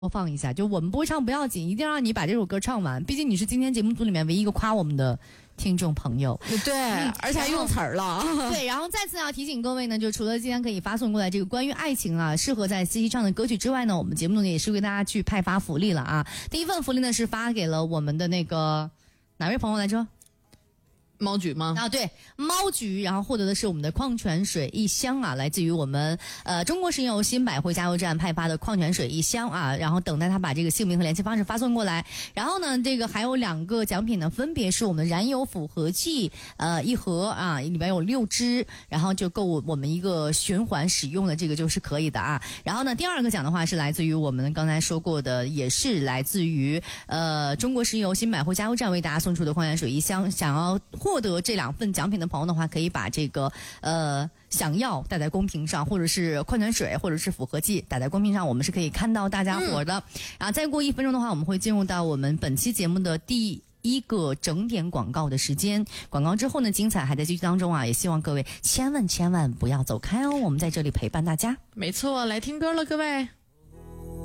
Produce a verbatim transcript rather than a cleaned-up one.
播放一下，就我们不会唱不要紧，一定让你把这首歌唱完，毕竟你是今天节目组里面唯一一个夸我们的听众朋友。 对、嗯、而且还用词儿了。 对，然后再次要提醒各位呢，就除了今天可以发送过来这个关于爱情啊适合在 C C 唱的歌曲之外呢，我们节目呢也是为大家去派发福利了啊。第一份福利呢是发给了我们的那个哪位朋友来着？ 猫菊吗？ 啊，对，猫菊，然后获得的是我们的矿泉水一箱啊，来自于我们呃中国石油新百汇加油站派发的矿泉水一箱啊，然后等待他把这个姓名和联系方式发送过来。然后呢，这个还有两个奖品呢，分别是我们燃油复合剂呃一盒啊，里边有六支，然后就够我们一个循环使用的，这个就是可以的啊。然后呢，第二个奖的话是来自于我们刚才说过的，也是来自于呃中国石油新百汇加油站为大家送出的矿泉水一箱，想要获得这两份奖品的朋友的话，可以把这个呃想要打在公屏上，或者是矿泉水，或者是复合剂打在公屏上，我们是可以看到大家伙的。嗯、然后再过一分钟的话，我们会进入到我们本期节目的第一个整点广告的时间。广告之后呢，精彩还在继续当中啊！也希望各位千万千万不要走开哦，我们在这里陪伴大家。 没错，来听歌了，各位。